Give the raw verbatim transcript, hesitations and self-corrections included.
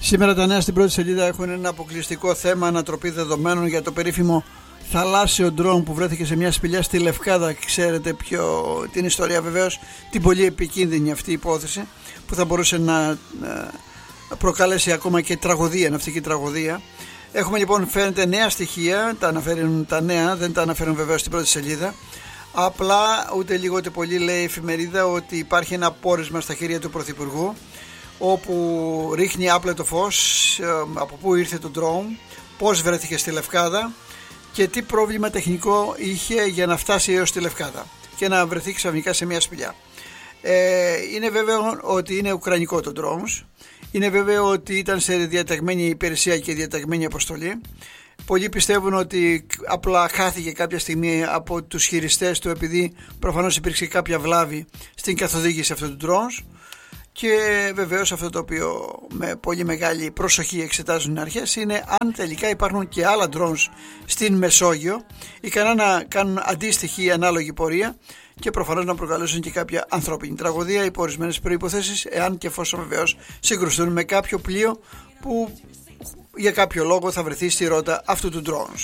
Σήμερα τα νέα στην πρώτη σελίδα έχουν ένα αποκλειστικό θέμα, ανατροπή δεδομένων για το περίφημο θαλάσσιο ντρόουν που βρέθηκε σε μια σπηλιά στη Λευκάδα. Ξέρετε ποιο, την ιστορία βεβαίως, την πολύ επικίνδυνη αυτή υπόθεση που θα μπορούσε να προκαλέσει ακόμα και τραγωδία, ναυτική τραγωδία. Έχουμε λοιπόν, φαίνεται, νέα στοιχεία, τα αναφέρουν τα νέα, δεν τα αναφέρουν βεβαίως στην πρώτη σελίδα. Απλά ούτε λίγο ούτε πολύ λέει η εφημερίδα ότι υπάρχει ένα πόρισμα στα χέρια του Πρωθυπουργού, όπου ρίχνει άπλετο φως από πού ήρθε το drone, πώς βρέθηκε στη Λευκάδα και τι πρόβλημα τεχνικό είχε για να φτάσει έως τη Λευκάδα και να βρεθεί ξαφνικά σε μια σπηλιά. Ε, είναι βέβαιο ότι είναι ουκρανικό το drone, είναι βέβαιο ότι ήταν σε διαταγμένη υπηρεσία και διαταγμένη αποστολή. Πολλοί πιστεύουν ότι απλά χάθηκε κάποια στιγμή από τους χειριστές του, επειδή προφανώς υπήρξε κάποια βλάβη στην καθοδήγηση αυτού του drones. Και βεβαίως αυτό το οποίο με πολύ μεγάλη προσοχή εξετάζουν οι αρχές είναι αν τελικά υπάρχουν και άλλα drones στην Μεσόγειο, ικανά να κάνουν αντίστοιχη ανάλογη πορεία και προφανώς να προκαλέσουν και κάποια ανθρώπινη τραγωδία υπό ορισμένες προϋποθέσεις, εάν και εφόσον βεβαίως συγκρουστούν με κάποιο πλοίο που για κάποιο λόγο θα βρεθεί στη ρότα αυτού του drones.